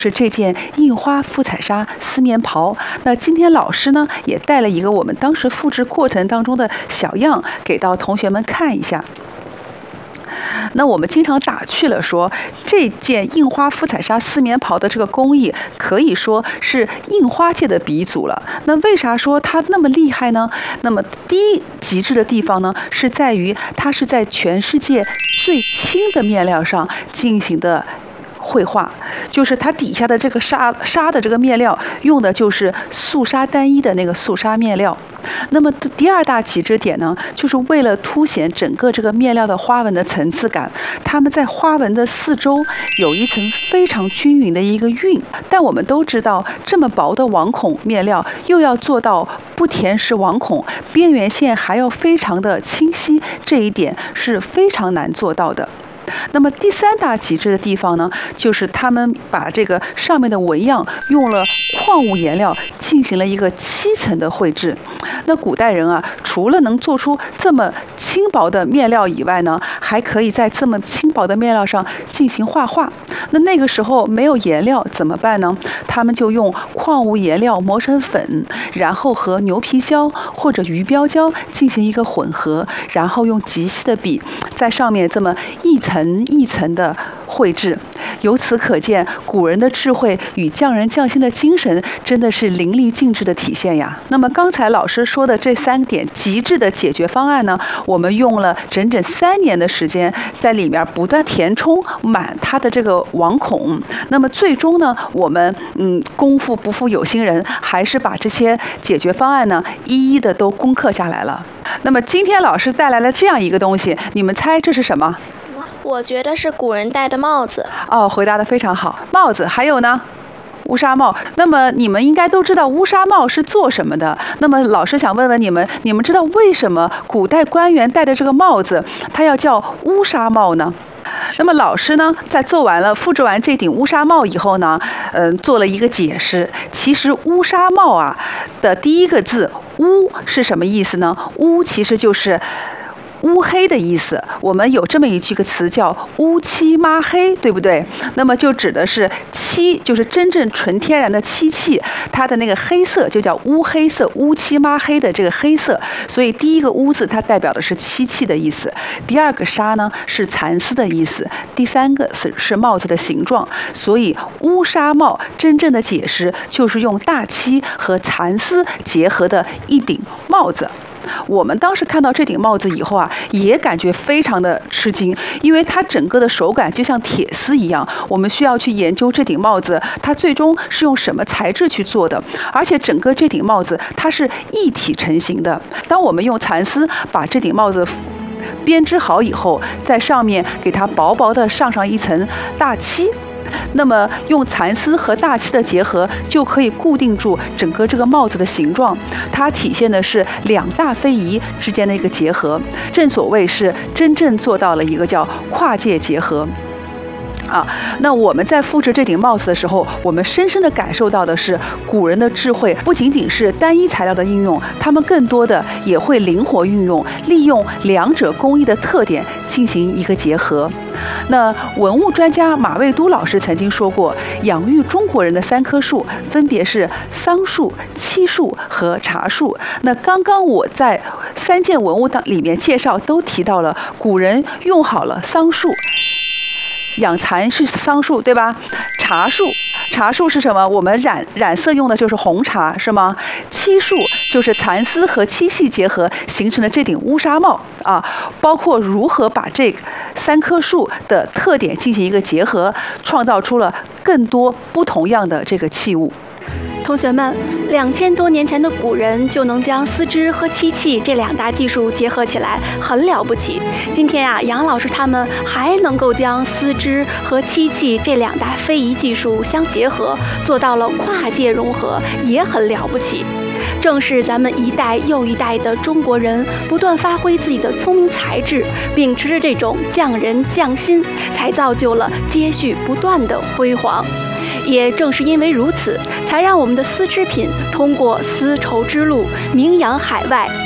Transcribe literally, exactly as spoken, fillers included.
是这件印花复彩纱丝棉袍。那今天老师呢也带了一个我们当时复制过程当中的小样给到同学们看一下。那我们经常打趣了说，这件印花复彩纱丝棉袍的这个工艺可以说是印花界的鼻祖了。那为啥说它那么厉害呢？那么第一极致的地方呢，是在于它是在全世界最轻的面料上进行的绘画，就是它底下的这个纱纱的这个面料用的就是素纱单一的那个素纱面料。那么第二大极致点呢，就是为了凸显整个这个面料的花纹的层次感，它们在花纹的四周有一层非常均匀的一个晕。但我们都知道，这么薄的网孔面料又要做到不填实网孔，边缘线还要非常的清晰，这一点是非常难做到的。那么第三大极致的地方呢，就是他们把这个上面的纹样用了矿物颜料进行了一个七层的绘制。那古代人啊，除了能做出这么轻薄的面料以外呢，还可以在这么轻薄的面料上进行画画。那那个时候没有颜料怎么办呢？他们就用矿物颜料磨成粉，然后和牛皮胶或者鱼标胶进行一个混合，然后用极细的笔在上面这么一层一层的绘制。由此可见，古人的智慧与匠人匠心的精神真的是淋漓尽致的体现呀。那么刚才老师说的这三点极致的解决方案呢，我们用了整整三年的时间，在里面不断填充满它的这个网孔。那么最终呢，我们嗯功夫不负有心人，还是把这些解决方案呢一一的都攻克下来了。那么今天老师带来了这样一个东西，你们猜这是什么？ 我觉得是古人戴的帽子。 哦，回答得非常好，帽子。还有呢？乌纱帽。那么你们应该都知道乌纱帽是做什么的。那么老师想问问你们，你们知道为什么古代官员戴的这个帽子它要叫乌纱帽呢？那么老师呢，在做完了复制完这顶乌纱帽以后呢，嗯、呃，做了一个解释。其实乌纱帽啊的第一个字乌是什么意思呢？乌其实就是乌黑的意思。我们有这么一句个词叫乌漆抹黑，对不对？那么就指的是漆，就是真正纯天然的漆器，它的那个黑色就叫乌黑色，乌漆抹黑的这个黑色。所以第一个乌字它代表的是漆器的意思，第二个纱呢是蚕丝的意思，第三个是是帽子的形状。所以乌纱帽真正的解释就是用大漆和蚕丝结合的一顶帽子。我们当时看到这顶帽子以后啊，也感觉非常的吃惊，因为它整个的手感就像铁丝一样。我们需要去研究这顶帽子它最终是用什么材质去做的，而且整个这顶帽子它是一体成型的。当我们用蚕丝把这顶帽子编织好以后，在上面给它薄薄的上上一层大漆，那么用蚕丝和大漆的结合，就可以固定住整个这个帽子的形状。它体现的是两大非遗之间的一个结合，正所谓是真正做到了一个叫跨界结合。啊，那我们在复制这顶帽子的时候，我们深深地感受到的是古人的智慧，不仅仅是单一材料的应用，他们更多的也会灵活运用，利用两者工艺的特点进行一个结合。那文物专家马未都老师曾经说过，养育中国人的三棵树分别是桑树、漆树和茶树。那刚刚我在三件文物当里面介绍都提到了，古人用好了桑树。养蚕是桑树，对吧？茶树，茶树是什么？我们染染色用的就是红茶，是吗？漆树就是蚕丝和漆器结合形成的这顶乌纱帽啊。包括如何把这三棵树的特点进行一个结合，创造出了更多不同样的这个器物。 同学们，两千多年前的古人就能将丝织和漆器这两大技术结合起来，很了不起。今天啊，杨老师他们还能够将丝织和漆器这两大非遗技术相结合，做到了跨界融合，也很了不起。正是咱们一代又一代的中国人不断发挥自己的聪明才智，秉持着这种匠人匠心，才造就了接续不断的辉煌。也正是因为如此，才让我们的丝织品通过丝绸之路名扬海外。